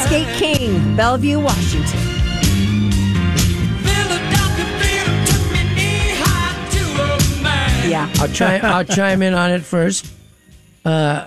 Skate King, Bellevue, Washington. Yeah. I'll chime in on it first. I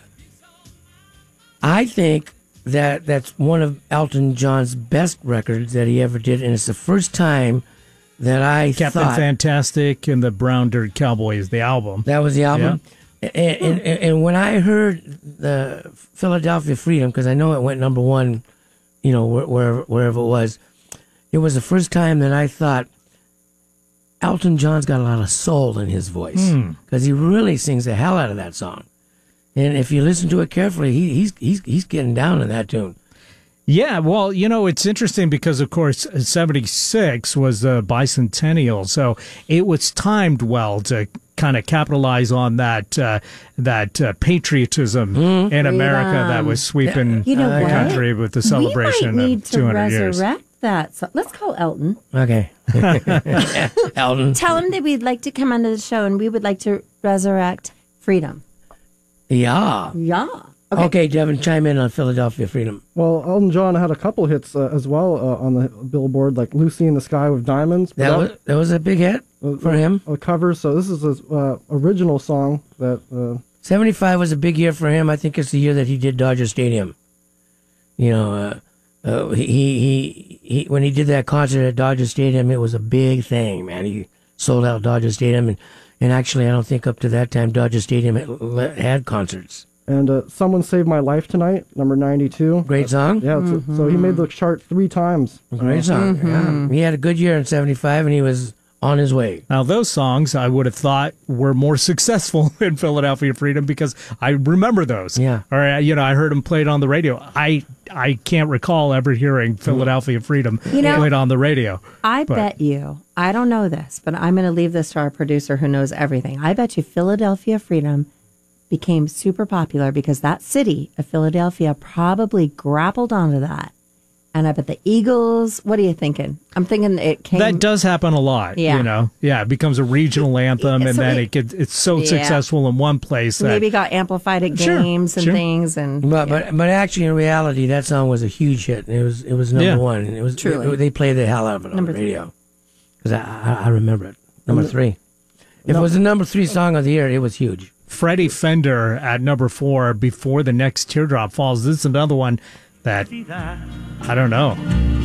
think that's one of Elton John's best records that he ever did, and it's the first time that I Captain thought Fantastic and the Brown Dirt Cowboys, the album. that was the album. And when I heard the Philadelphia Freedom, because I know it went number one, wherever it was the first time that I thought Elton John's got a lot of soul in his voice, because he really sings the hell out of that song. And if you listen to it carefully, he's getting down in that tune. Yeah, well, it's interesting because, of course, 76 was the bicentennial, so it was timed well to kind of capitalize on that patriotism in America that was sweeping the country with the celebration we might need of 200 to years. resurrect that. So let's call Elton. Okay. Elton. Tell him that we'd like to come onto the show and we would like to resurrect freedom. Yeah. Yeah. Okay, Devin, chime in on Philadelphia Freedom. Well, Elton John had a couple hits as well on the Billboard, like Lucy in the Sky with Diamonds. That was a big hit for him. A cover, so this is his original song. 75 was a big year for him. I think it's the year that he did Dodger Stadium. He when he did that concert at Dodger Stadium, it was a big thing, man. He sold out Dodger Stadium, and actually, I don't think up to that time Dodger Stadium had concerts. And Someone Saved My Life Tonight, number 92. Great song. Yeah, so he made the chart 3 times. Great song. Yeah. He had a good year in 75, and he was on his way. Now, those songs I would have thought were more successful in Philadelphia Freedom because I remember those. Yeah. Or, I heard them played on the radio. I can't recall ever hearing Philadelphia Freedom played on the radio. I bet you, I don't know this, but I'm going to leave this to our producer who knows everything. I bet you Philadelphia Freedom became super popular because that city of Philadelphia probably grappled onto that. And I bet the Eagles, what are you thinking? I'm thinking it came... That does happen a lot, Yeah. Yeah, it becomes a regional anthem, and then it's so successful in one place that... Maybe got amplified at games and things. And But actually, in reality, that song was a huge hit. It was number one. And it was Truly. they played the hell out of it on the radio. Because I remember it. Number 3. If it was the number 3 song of the year, it was huge. Freddie Fender at number 4, Before the Next Teardrop Falls. This is another one that, I don't know.